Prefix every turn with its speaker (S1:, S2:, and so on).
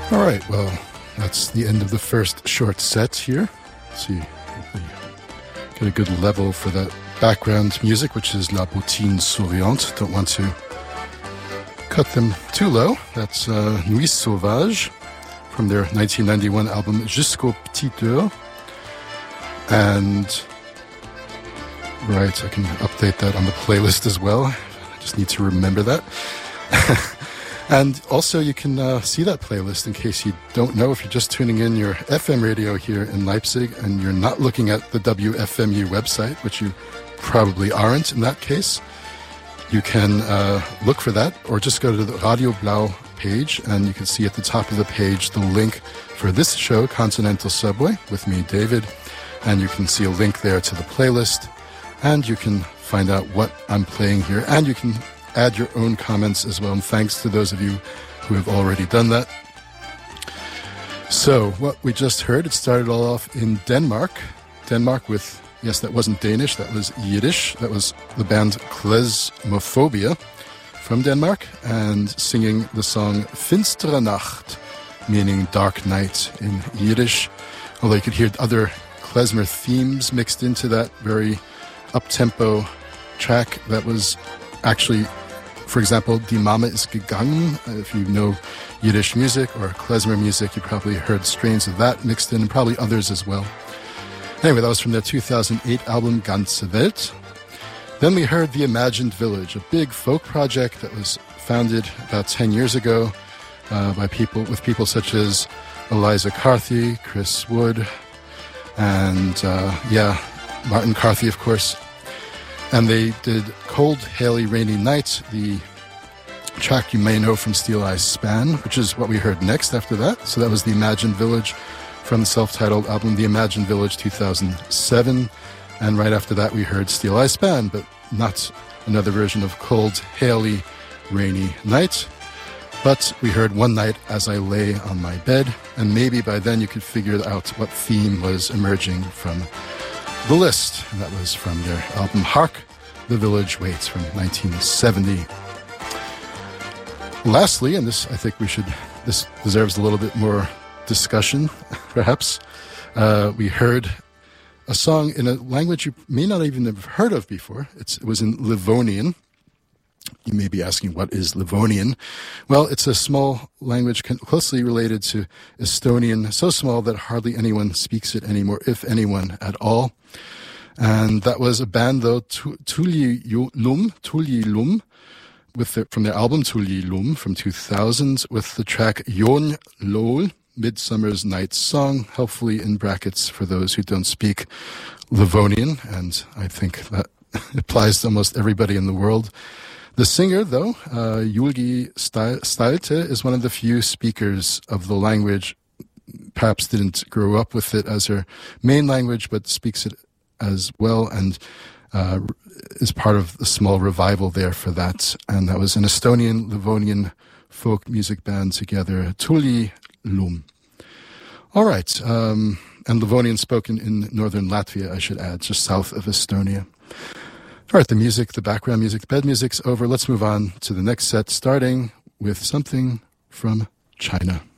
S1: All right, well, that's the end of the first short set here. Let's see, get a good level for that background music, which is La Bottine Souriante. Don't want to cut them too low. That's Nuit Sauvage from their 1991 album Jusqu'aux Petites Heures. And, right, I can update that on the playlist as well. I just need to remember that. And also you can see that playlist in case you don't know, if you're just tuning in your FM radio here in Leipzig and you're not looking at the WFMU website, which you probably aren't in that case. You can look for that, or just go to the Radio Blau page, and you can see at the top of the page the link for this show, Continental Subway, with me, David. And you can see a link there to the playlist, and you can find out what I'm playing here, and you can add your own comments as well, and thanks to those of you who have already done that. So, what we just heard, it started all off in Denmark with, yes, that wasn't Danish, that was Yiddish. That was the band Klezmophobia from Denmark, and singing the song Finstere Nacht, meaning dark night in Yiddish. Although you could hear other klezmer themes mixed into that very up-tempo track that was actually, for example, Die Mama ist gegangen. If you know Yiddish music or klezmer music, you probably heard strains of that mixed in, and probably others as well. Anyway, that was from their 2008 album Ganze Welt. Then we heard The Imagined Village, a big folk project that was founded about 10 years ago by people such as Eliza Carthy, Chris Wood, and Martin Carthy, of course. And they did Cold, Haily, Rainy Night, the track you may know from Steel Eyes Span, which is what we heard next after that. So that was The Imagined Village from the self-titled album The Imagined Village 2007. And right after that we heard Steel Eyes Span, but not another version of Cold, Haily, Rainy Night. But we heard One Night as I Lay on My Bed, and maybe by then you could figure out what theme was emerging from the list. And that was from their album Hark, The Village Waits from 1970. Lastly, and this deserves a little bit more discussion, perhaps, we heard a song in a language you may not even have heard of before. It was in Livonian. You may be asking, what is Livonian? Well, it's a small language closely related to Estonian, so small that hardly anyone speaks it anymore, if anyone at all. And that was a band, though, Tulli Lum, from their album Tulli Lum from 2000, with the track Yon Lol, Midsummer's Night Song, helpfully in brackets for those who don't speak Livonian, and I think that applies to almost everybody in the world. The singer, though, Julgi Stalte, is one of the few speakers of the language, perhaps didn't grow up with it as her main language, but speaks it as well, and is part of the small revival there for that. And that was an Estonian, Livonian folk music band together, Tulli Lum. All right, and Livonian spoken in northern Latvia, I should add, just south of Estonia. All right, the music, the background music, the bed music's over. Let's move on to the next set, starting with something from China.